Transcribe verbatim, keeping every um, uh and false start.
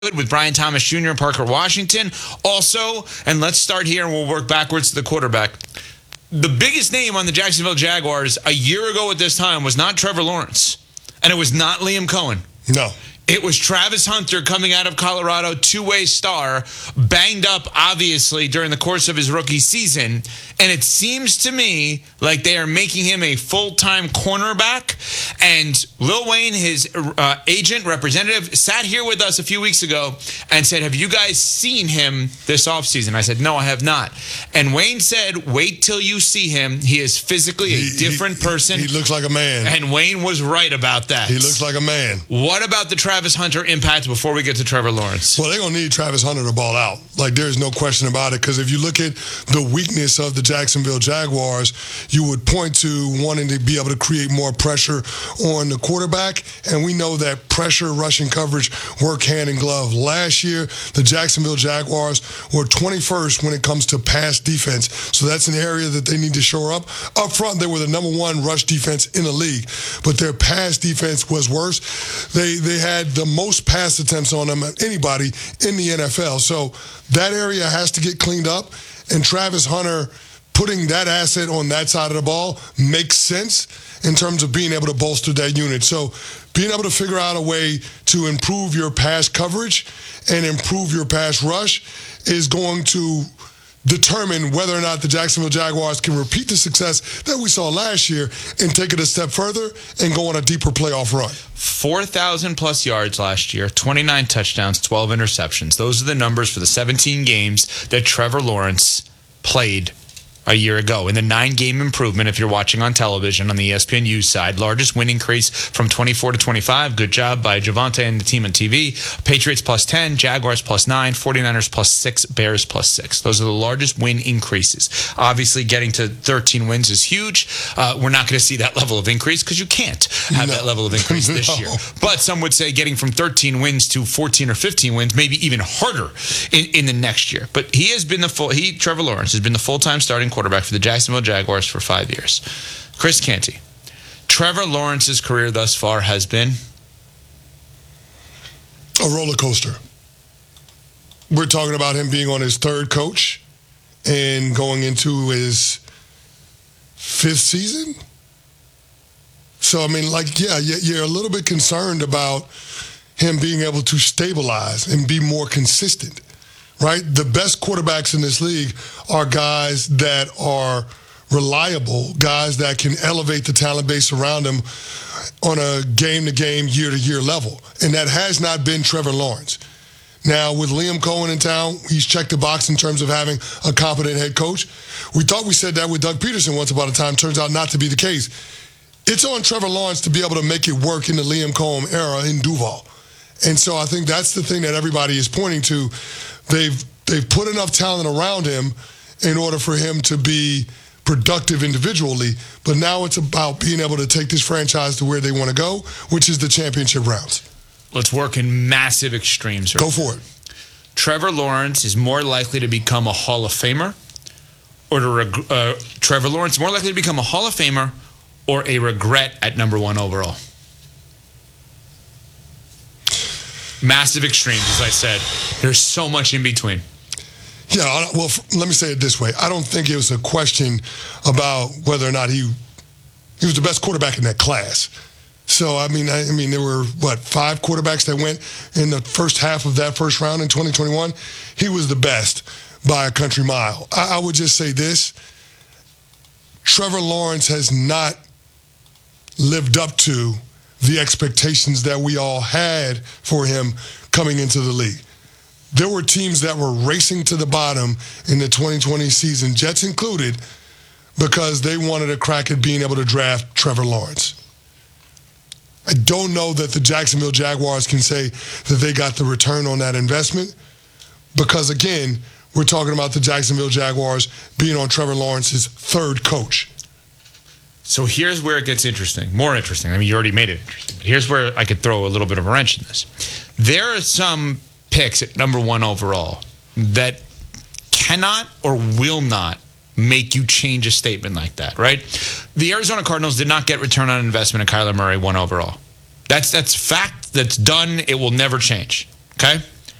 with Brian Thomas Junior and Parker Washington. Also, and let's start here and we'll work backwards to the quarterback. The biggest name on the Jacksonville Jaguars a year ago at this time was not Trevor Lawrence, and it was not Liam Cohen. No. It was Travis Hunter coming out of Colorado, two-way star, banged up, obviously, during the course of his rookie season. And it seems to me like they are making him a full-time cornerback. And Lil Wayne, his uh, agent, representative, sat here with us a few weeks ago and said, have you guys seen him this offseason? I said, no, I have not. And Wayne said, wait till you see him. He is physically a he, different he, person. He looks like a man. And Wayne was right about that. He looks like a man. What about the Travis Hunter impact before we get to Trevor Lawrence? Well, they're going to need Travis Hunter to ball out. Like, there's no question about it. Because if you look at the weakness of the Jacksonville Jaguars, you would point to wanting to be able to create more pressure on the quarterback. And we know that pressure, rushing coverage work hand in glove. Last year, the Jacksonville Jaguars were twenty-first when it comes to pass defense. So that's an area that they need to shore up. Up front, they were the number one rush defense in the league. But their pass defense was worse. They, they had the most pass attempts on them than anybody in the N F L. So that area has to get cleaned up. And Travis Hunter, putting that asset on that side of the ball makes sense in terms of being able to bolster that unit. So being able to figure out a way to improve your pass coverage and improve your pass rush is going to determine whether or not the Jacksonville Jaguars can repeat the success that we saw last year and take it a step further and go on a deeper playoff run. four thousand plus yards last year, twenty-nine touchdowns, twelve interceptions. Those are the numbers for the seventeen games that Trevor Lawrence played a year ago. In the nine-game improvement, if you're watching on television on the E S P N U side, largest win increase from twenty-four to twenty-five. Good job by Javonte and the team on T V. Patriots plus ten, Jaguars plus nine, forty-niners plus six, Bears plus six. Those are the largest win increases. Obviously, getting to thirteen wins is huge. Uh, we're not going to see that level of increase because you can't have no. that level of increase this no. year. But some would say getting from thirteen wins to fourteen or fifteen wins may be even harder in, in the next year. But he has been the full, he, Trevor Lawrence, has been the full-time starting quarterback for the Jacksonville Jaguars for five years. Chris Canty, Trevor Lawrence's career thus far has been a roller coaster. We're talking about him being on his third coach and going into his fifth season. So, I mean, like, yeah, you're a little bit concerned about him being able to stabilize and be more consistent. Right? The best quarterbacks in this league are guys that are reliable, guys that can elevate the talent base around them on a game-to-game, year-to-year level. And that has not been Trevor Lawrence. Now, with Liam Cohen in town, he's checked the box in terms of having a competent head coach. We thought we said that with Doug Peterson once upon a time. Turns out not to be the case. It's on Trevor Lawrence to be able to make it work in the Liam Cohen era in Duval. And so I think that's the thing that everybody is pointing to. They've they've put enough talent around him in order for him to be productive individually, but now it's about being able to take this franchise to where they want to go, which is the championship rounds. Let's work in massive extremes. Go for it. Trevor Lawrence is more likely to become a Hall of Famer, or to reg- uh, Trevor Lawrence more likely to become a Hall of Famer, or a regret at number one overall. Massive extremes, as I said. There's so much in between. Yeah, well, let me say it this way. I don't think it was a question about whether or not he he was the best quarterback in that class. So, I mean, I, I mean, there were, what, five quarterbacks that went in the first half of that first round in twenty twenty-one. He was the best by a country mile. I, I would just say this. Trevor Lawrence has not lived up to the expectations that we all had for him coming into the league. There were teams that were racing to the bottom in the twenty twenty season, Jets included, because they wanted a crack at being able to draft Trevor Lawrence. I don't know that the Jacksonville Jaguars can say that they got the return on that investment because, again, we're talking about the Jacksonville Jaguars being on Trevor Lawrence's third coach. So here's where it gets interesting, more interesting. I mean, you already made it interesting. But here's where I could throw a little bit of a wrench in this. There are some picks at number one overall that cannot or will not make you change a statement like that, right? The Arizona Cardinals did not get return on investment in Kyler Murray one overall. That's that's fact. That's done. It will never change, okay?